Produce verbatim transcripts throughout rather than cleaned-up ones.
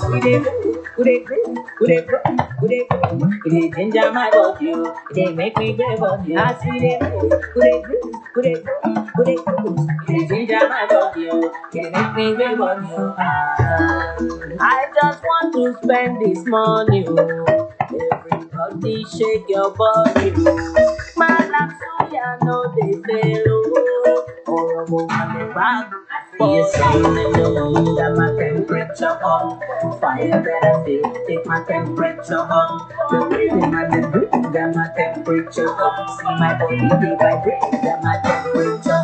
We dey go, we dey go, we dey go, we dey go. We dey ginger my body, oh. We dey make me grab body. As we dey go, we dey go, we dey go, we dey go. We dey ginger my body, oh. We dey make me grab body, oh. Ah, I just want to spend this money, oh. Everybody shake your body, oh. Man, I'm so ya know they fail, oh. Horrible man, they bad. Yes, I'm know that my temperature up. Fire that I feel, take my temperature up. The breathing and the breathing got my temperature up. See my body, they vibrate, got my temperature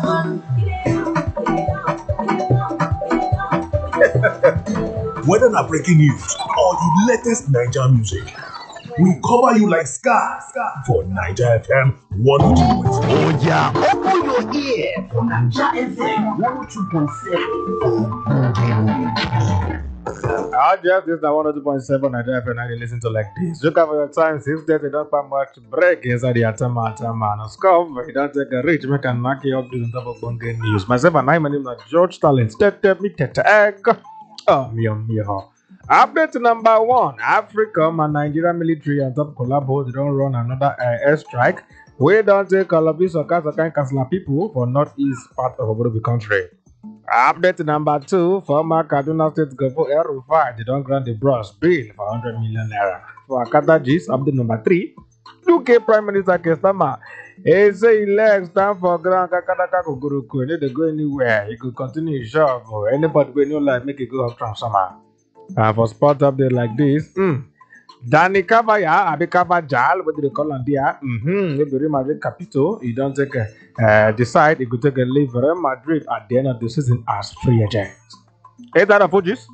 up. Whether not breaking news or the latest Niger music, we cover you like Scar for Niger F M one oh two point seven. Oh yeah, open your ear for Niger F M one oh two point seven. I just this now one oh two point seven Niger F M and you listen to like this. Look over your time, since there's not that much break inside the Atama Atama and scope. You don't take a reach, make a knock you up to the top of Bunga News. Myself and I, my name is George Talent. Step me egg. Oh, me on me. Update number one: Africa and Nigeria military and top collabo. They don't run another uh, airstrike. We don't take Calabi Soka Soka Kasla people for northeast part of the country. Update number two: former Kaduna State Governor El Rufai, they don't grant the bros bill for one hundred million naira. For Akata G's, update number three: U K Prime Minister Kestama, he say he legs stand for ground Kakadaka Kuguruku. He need to go anywhere. He could continue his job. Or anybody we know like make it go up transformer. And for sport update like this, mm, Danny Kavaya, Abi Kavajal, what do they call on there? Mm-hmm. If Real Madrid Capito, he don't take a uh, decide he could take a leave for Real Madrid at the end of the season as free agent. Eight out of Fujis.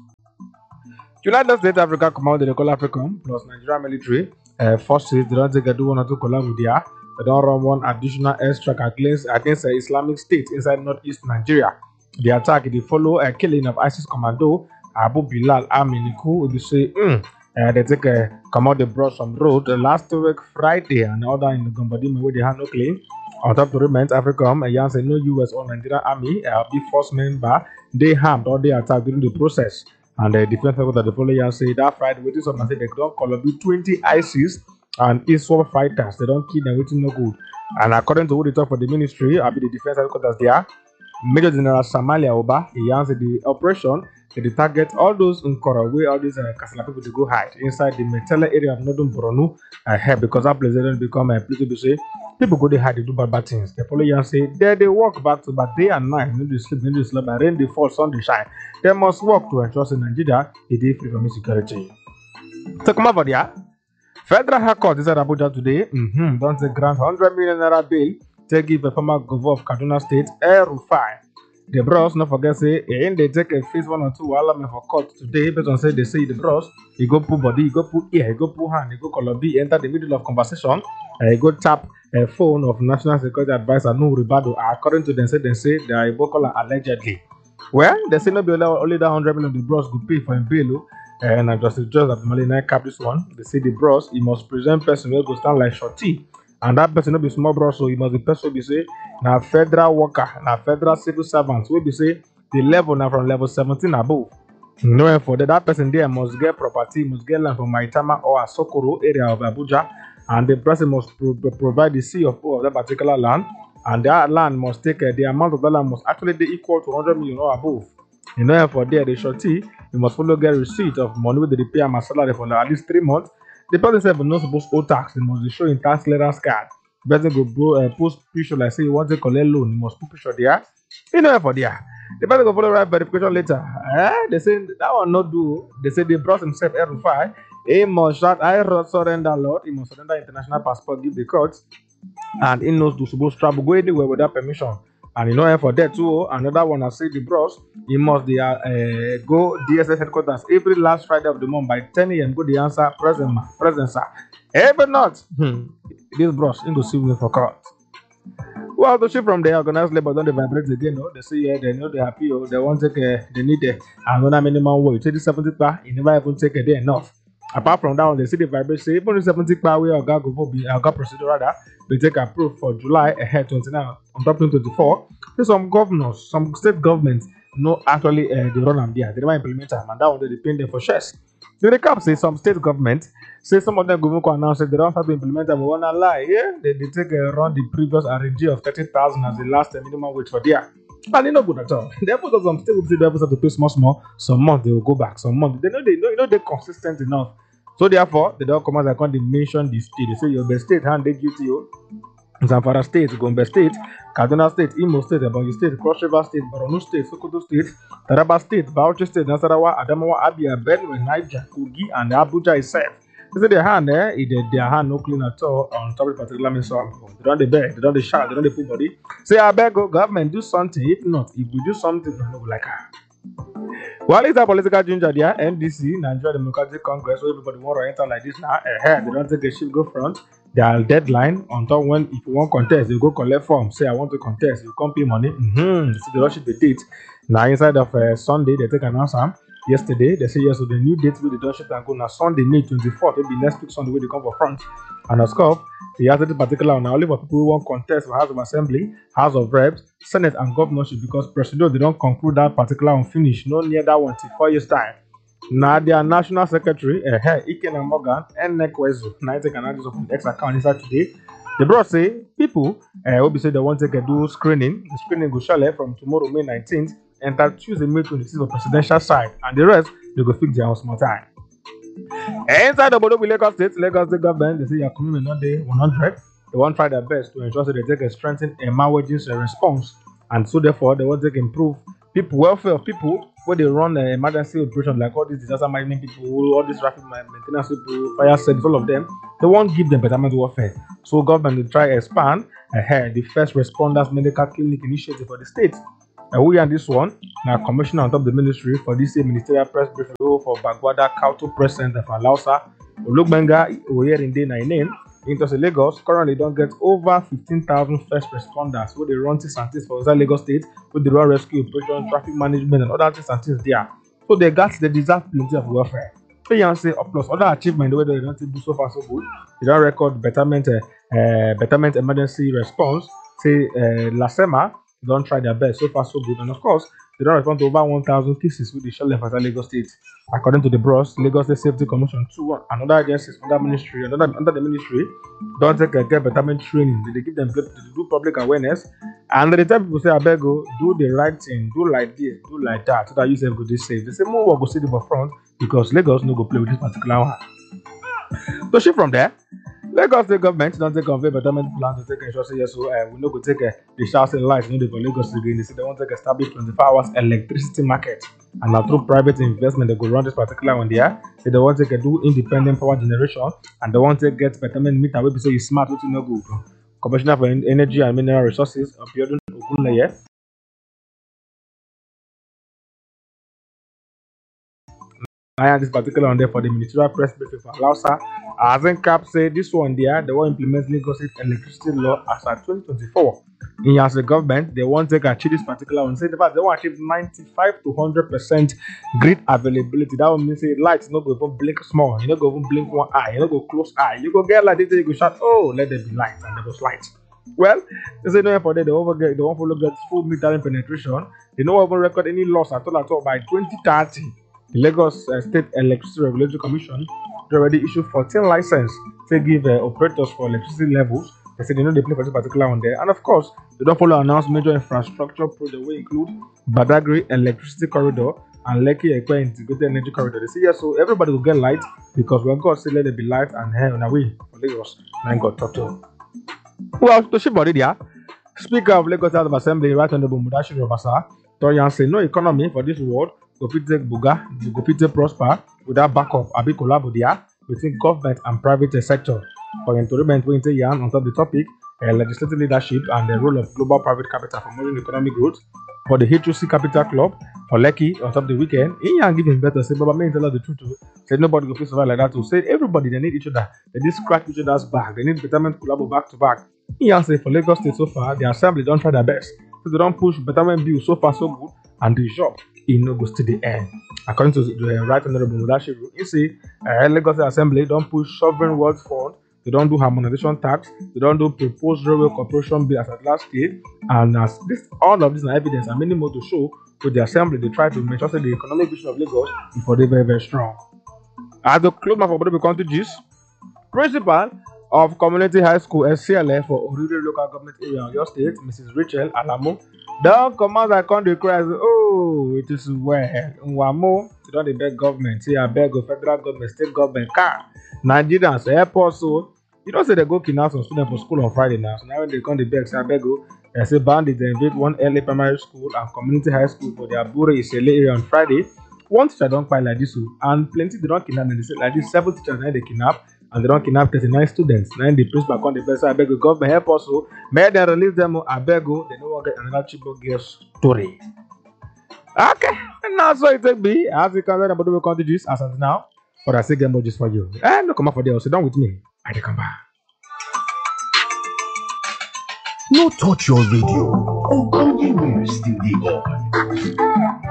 United States Africa command the call African plus Nigeria military uh, forces. They don't take a do one or two collab with there. They don't run one additional airstrike against against the Islamic State inside northeast Nigeria. The attack they follow a killing of ISIS commando Abu Bilal Aminiku. They say mm, uh, they take a come out the bros from road uh, last week Friday and order in the Gombadima where they had no claim. On top of the remains, Africom and say no U S or Nigerian army uh, be force member they harmed or they attacked during the process. And the defense secretary that the following say that Friday waiting some say they don't call up twenty ISIS and ISWAP fighters. They don't kill them waiting no good. And according to what they talk for the ministry, I'll be the defense headquarters there. Major General Samalia Oba, he answered the operation. They target all those in Kora where all these uh, Kasala people to go hide inside the Metela area of Northern Borno uh, because that place don't become a place to say people go they hide, they do bad, bad things. The following say there they walk back to but day and night, no they sleep, no they sleep, and rain they fall, sun they shine. They must work to ensure in Nigeria it is free from insecurity. So come over there. Federal High Court is at Abuja today. Mm-hmm. Don't they grant one hundred million naira bail to give a former governor of Kaduna State El Rufai. The bros, not forget say, and they take a phase one or two while I'm for court today. But on say they say the bros, he go put body, he go put ear, he go put hand, he go color B, enter the middle of conversation, uh, he go tap a phone of National Security Advisor No Ribado. According to them, say they say they are Ebola allegedly. Well, they say no be only that hundred million the bros could pay for him bail. And I just just that Malina cap this one. They say the bros, he must present person who go stand like shorty. And that person will be small bro, so he must be person be say now federal worker, now federal civil servants. We be say the level now from level seventeen above. No, for that, that person there must get property, must get land from Maitama or a Sokoro area of Abuja, and the person must pro provide the C of O of that particular land, and that land must take uh, the amount of that land must actually be equal to one hundred million or above. You know, for there the shorty, you must follow get receipt of money with the repair my salary for at least three months. The person said, but not supposed to owe tax. They must show in tax clearance card. The person go bro, uh, post picture like say you want to collect loan. You must put picture there. You know for there. The person go follow right verification later. Eh? They say that one not do. They say they brought himself El Rufai. He must shout, I surrender, Lord. He must surrender international passport, give the courts, and he knows to supposed to travel go anywhere without permission. And you know for that too, another one I say the bros, he must the, uh, uh, go D S S headquarters every last Friday of the month by ten A M Go the answer present, present sir. Ever not? Hmm. This bros in go see me for court. Well, the ship from the organized labor don't they vibrate again. No, they say yeah, they know they're happy. Oh, they want to take uh, they need uh, another minimum wage. Say the seventy per, you never even take a day enough. Apart from that one, they see the vibration. Say even the seventy per way or go go be or go procedure rather. They take approved for July ahead twenty-nine on top twenty twenty-four. So some governors, some state governments, no actually uh, they run them there. They never implement them, and that one they depend them for shares. The recap say some state government say some of them go go announce that they don't have to implement them. We wanna lie, yeah. They, they take a run the previous R N G of thirty thousand as the last uh, minimum wage for there. And they not good at all. Therefore, some state will say they have to pay small small. Some month they will go back. Some month they know they know you know they're consistent enough. So therefore, they don't come as I can't mention the state. They say your best state hand they duty you. Zamfara State, Gombe State, Kaduna State, Imo State, Ebonyi State, Cross River State, Borno State, Sokoto State, Taraba State, Bauchi State, Nasarawa, Adamawa, Abia, Benue, Niger, Kogi, and Abuja itself. They say their hand eh, it, their hand no clean at all on top of the particular mission. They don't the beg, they don't the shout, they don't the full body. Say I beg go government do something. If not, if we do something, we don't like her. While it's a political ginger there, N D C, Nigeria Democratic Congress, so everybody want to enter like this now. Ahead, they don't take a shift go front. Their deadline on top when if you want contest, you go collect form. Say I want to contest, you come pay money. Mm-hmm. So they rush the date. Now inside of uh, Sunday, they take an answer. Yesterday, they say yes, so the new date will the don't ship and go now Sunday, May twenty-fourth. It'll be next week Sunday when they come for front. And of course, they have this particular now only for people who want contest for House of Assembly, House of Reps, Senate, and governorship because President they don't conclude that particular one finish. No near that one till four years time. Now their national secretary, uh, Ikena Morgan, and Nekwezu, now take an analysis of the X account inside today. The bro say people uh, will be say they want to take a do screening. The screening go shortly from tomorrow, May nineteenth, enter Tuesday, May twenty-sixth for presidential side, and the rest they go fix their own small time. Inside the border with Lagos State, Lagos State government, they say your commitment not day one hundred. They want to try their best to ensure that they take a strengthen emergency response, and so therefore they want to improve people welfare of people where they run uh, emergency operation like all these disaster management people, all these traffic maintenance people, fire service, all of them. They won't give them betterment welfare. So government will try to expand ahead uh, the first responders medical clinic initiative for the state. And we and this one now commissioner on top of the ministry for this same ministerial press briefing for Bagwada Kauto Press Center for Lausa. Olugbenga Oyer in day nine into Lagos currently don't get over fifteen thousand first responders who they run things and things for inside Lagos State with the run rescue operation, traffic management, and other things and things there. So they got they deserve plenty of welfare. So you can say oh, plus other achievement the way they don't do so far so good. They don't record betterment uh, uh, betterment emergency response. Say uh, Lasema don't try their best so far so good, and of course they don't respond to over one thousand cases with the shell left at Lagos State. According to the bros, Lagos State Safety Commission two and other agencies under ministry, under, under the ministry, don't take a get betterment training. They give them to do public awareness, and they tell people say, I beg go do the right thing, do like this, do like that, so that you say go this safe. They say more will go sit in the front because Lagos no go play with this particular one. So shift from there. Lagos State government don't take convey betterment plan to take ensure say yes, so uh, we no go take uh, the shouts and lights. You know, they for Lagos again. They say they want to take establish twenty-four hours electricity market, and now through private investment they go run this particular one there. Say they want to take, uh, do independent power generation, and they want to get betterment meter. We say you smart, what you know go. Commissioner for Energy and Mineral Resources, Abiodun Ogunleye. I have this particular one there for the ministerial press briefing for Lausa. As in cap say this one there, they want to implement Lagos State electricity law as at twenty twenty-four. In as a government, they want to take achieve this particular one. Say the fact they want to achieve ninety-five to one hundred percent grid availability. That would mean say lights no go even blink small, you know go even blink one eye, you know go close eye. You go get like this, you go shout, oh, let there be light, and there was light. Well, they say no for that they over get they won't follow get full metering penetration. They don't even record any loss at all at all by twenty thirty. The Lagos uh, State Electricity Regulatory Commission already issued fourteen licenses to give uh, operators for electricity levels. They say they know they play for this particular one there. And of course, they don't follow announced major infrastructure projects which include Badagry Electricity Corridor and Lekki Ekpe Integrated Energy Corridor. They say yes, so everybody will get light because when God say let there be light and hair on our way for Lagos, man got total. Well, to ship body there, Speaker of Lagos House of Assembly, Right Honorable Mudashiru Obasa, Torian say no economy for this world. Go fit take buga, go fit take prosper without backup. Abi collab there between government and private sector. For entertainment, we into yarn on top of the topic, uh, legislative leadership and the role of global private capital for modern economic growth. For the H O C Capital Club, for Lekki on top of the weekend, in yarn giving better say, Baba may tell us the truth too. Say nobody go fit survive like that too. Say everybody they need each other. They need scratch each other's back. They need betterment collab back to back. In yarn say for Lagos State so far, the assembly don't try their best. So they don't push betterment bill so far so good, and the job in no go to the end. According to the uh, Right Honorable Mudashiru, he say uh, Lagos Assembly don't push sovereign wealth fund, they don't do harmonization tax, they don't do proposed railway corporation bill as at last year, and as this all of this is evidence and many more to show with the assembly they try to make sure that the economic vision of Lagos before they very very strong. As the close my for Bodobe County Gist, Principal of Community High School S C L F for Oriri Local Government Area of your state, Missus Rachel Alamo, don't come out and come to cry. Oh, it is well. Nwamo, you don't beg government. See, I beg the federal government, state government, car, Nigerians, airport. So, you don't say they go kidnap some students for school on Friday now. So now when they come to beg, say I beg go. They say bandits they invade one early primary school and community high school for their Bure Isele area on Friday. One teacher don't quite like this, and plenty they don't kidnap. And they say like this, seven teachers now they kidnap. And they don't kidnap thirty-nine students. Now the principal on the best. I beg the government help also. May they release them. I beg you. They don't get another Chibok girl story. Okay, and now so it take be as you can learn about the country gist as of now. But I say game more just for you. And no come up for there. Sit down with me. I come back. No touch your radio. Ogbonge news still dey on.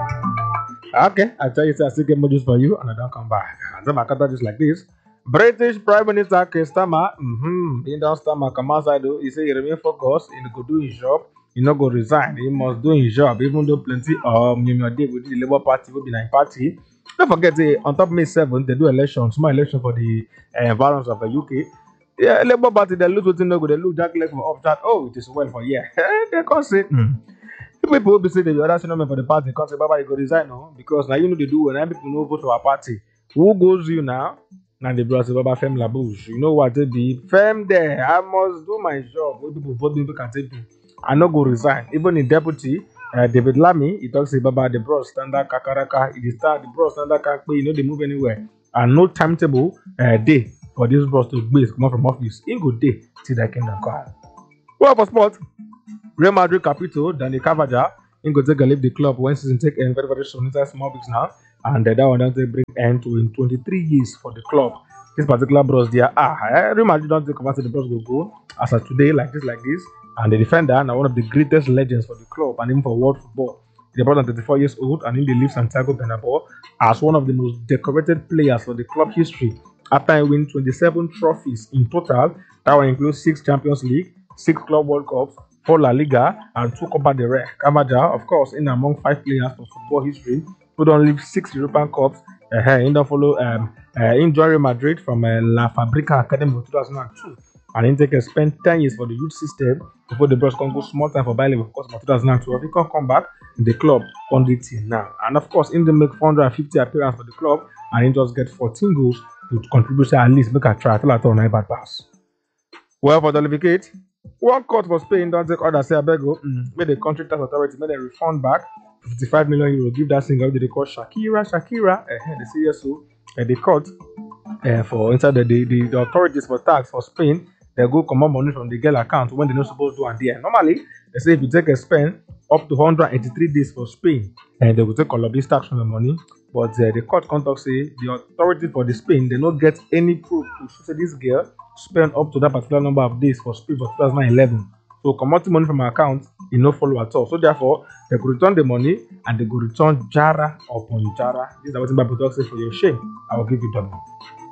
Okay, I tell you, say I still game more just for you, and I don't come back. And then I cut just like this. British Prime Minister Keir Starmer, mm-hmm, he don't Starmer come outside though. He say he remain focused, he go do his job, he not go resign, he must do his job, even though plenty um you know dey with the Labour Party will be nine party. Don't forget, say on top of May seventh, they do elections, small election for the uh, environs of the U K. Yeah, Labour Party they lose within no go, they look Jack Lake for up chat. Oh, it is well for yeah. They can't say. Mm. People will be saying the other senator for the party can't say Baba you go resign no, because now you know they do when people know vote for our party. Who goes you now? Now the brother Baba Fem Labouche. You know what they be? Fem there. I must do my job. When people vote me, people can take me. I not go resign. Even in deputy, uh, David Lamy, he talks about the bro standard kakaraka. It is start the bro standard kakpe. You know they move anywhere. And no timetable uh, day for this bros to base come out from office. In good day till that kingdom come. Well for sport, Real Madrid capital Danny Carvajal. In go take a leave the club when season take end very very soon. Inside small weeks now. And uh, that one don't bring end to in twenty-three years for the club. This particular bros there ah, Real Madrid don't take over to the bros will go as of today like this like this. And the defender now one of the greatest legends for the club and even for world football. He's about thirty-four years old and in the leave Santiago Bernabeu as one of the most decorated players for the club history. After he win twenty-seven trophies in total, that will include six Champions League, six Club World Cups, four La Liga, and two Copa del Rey. Carvajal, of course, in among five players for football history. Who don't leave six European Cups. Uh, he don't follow um, uh, in Real Madrid from uh, La Fabrica Academy in two thousand two. And he take uh, spent ten years for the youth system before the bros can go small time for Bayer Leverkusen, of course, in two thousand twelve. He can come back in the club on the team now. And of course, in the make four hundred fifty appearances for the club and he just get fourteen goals to contribute at least make a try. I tell her on bad pass. Well, for the Leviticate, one court for Spain don't take order say I beg go, mm, make the country tax authority make a refund back fifty-five million euro. Give that singer they call Shakira, Shakira. Uh, they say yes, so uh, the court uh, for inside the, the, the, the authorities for tax for Spain, they go command money from the girl account when they're not supposed to do and there. Normally, they say if you take a spend up to one hundred eighty-three days for Spain, and they will take all of this tax from the money. But uh, the court contact say the authority for the Spain they don't get any proof to say this girl spend up to that particular number of days for Spain for twenty eleven. So commodity money from my account, it no follow at all. So therefore, they could return the money and they could return jara upon jara. This is what Bible talks say for your shame. I will give you double.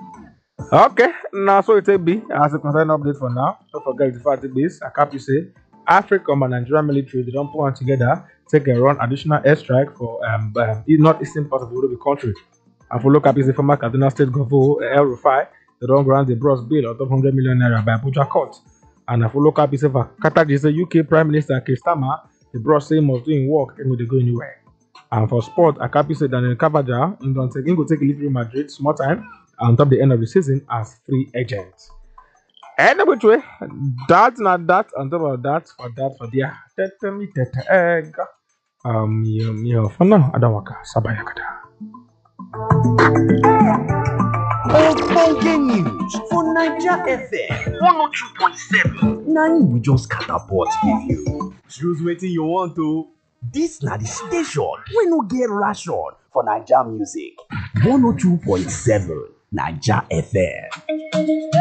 Okay, now so it will be as a concern update for now. Don't forget the fact this. I can't say Africa and Nigerian military they don't put on together, take a run additional airstrike for um, um northeastern part of the country. And for local the former Kaduna State Governor El Rufai, they don't grant the bros bill of one hundred million naira by Abuja court. And for local piece of Qatar is the U K Prime Minister Keir Starmer, the bros say must doing work and they go anywhere. And for sport, Akapi said that in Carvajal, in don't take in go take Real Madrid small time until the end of the season as free agent. And which way, that's not that on top of that for that for the tete me tete egg. Um, me me for now, I don't work. Sabayakada. Ogbonge news for Naija F M one oh two point seven. Na im we just catapult give you. Choose wetin you want to. Dis na the station wey no get ration for Naija music. one oh two point seven Naija F M.